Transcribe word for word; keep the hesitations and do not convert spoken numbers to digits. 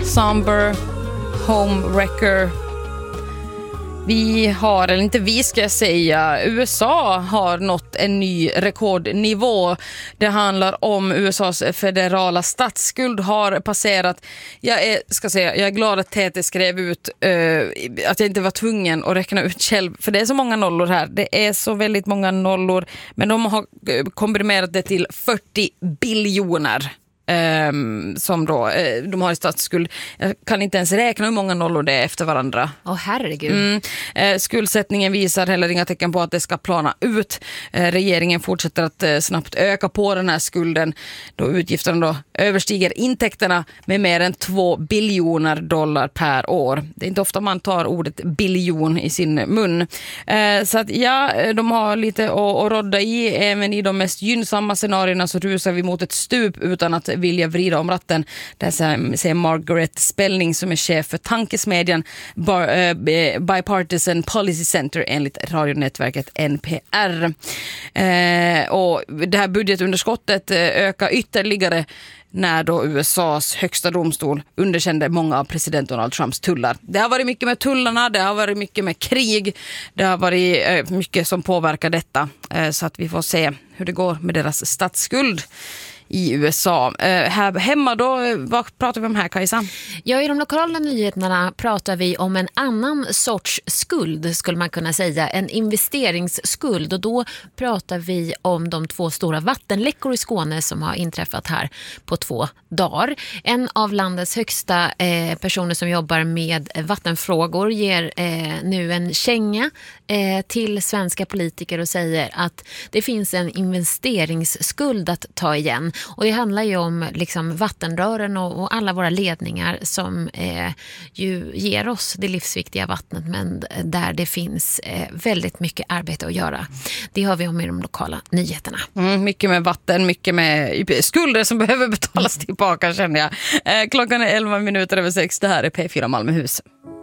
Somber, Homewrecker. Vi har, eller inte vi ska jag säga, U S A har nått en ny rekordnivå. Det handlar om U S A:s federala statsskuld har passerat. Jag är, ska säga, jag är glad att T T skrev ut uh, att jag inte var tvungen att räkna ut själv. För det är så många nollor här. Det är så väldigt många nollor. Men de har komprimerat det till fyrtio biljoner. Um, som då, uh, de har i statsskuld. Jag kan inte ens räkna hur många nollor det är efter varandra. Åh, oh, herregud. Mm. Uh, skuldsättningen visar heller inga tecken på att det ska plana ut. Uh, regeringen fortsätter att uh, snabbt öka på den här skulden då utgifterna då överstiger intäkterna med mer än två biljoner dollar per år. Det är inte ofta man tar ordet biljon i sin mun. Uh, så att ja, de har lite att, att rodda i. Även i de mest gynnsamma scenarierna så rusar vi mot ett stup utan att vilja vrida om ratten. Det säger Margaret Spelling som är chef för tankesmedjan Bar, uh, Bipartisan Policy Center enligt radionätverket N P R. Uh, och det här budgetunderskottet uh, ökar ytterligare när då U S A:s högsta domstol underkände många av president Donald Trumps tullar. Det har varit mycket med tullarna, det har varit mycket med krig, det har varit uh, mycket som påverkar detta. Uh, så att vi får se hur det går med deras statsskuld i U S A. Uh, här hemma då, vad pratar vi om här, Kajsa? Ja, i de lokala nyheterna pratar vi om en annan sorts skuld, skulle man kunna säga. En investeringsskuld. Och då pratar vi om de två stora vattenläckor i Skåne som har inträffat här på två dagar. En av landets högsta eh, personer som jobbar med vattenfrågor ger eh, nu en känga eh, till svenska politiker och säger att det finns en investeringsskuld att ta igen. Och det handlar ju om liksom vattenrören och, och alla våra ledningar som eh, ju ger oss det livsviktiga vattnet, men där det finns eh, väldigt mycket arbete att göra. Det har vi om i de lokala nyheterna. Mm, mycket med vatten, mycket med skulder som behöver betalas tillbaka, känner jag. Eh, klockan är elva minuter över sex. Det här är P fyra Malmöhus.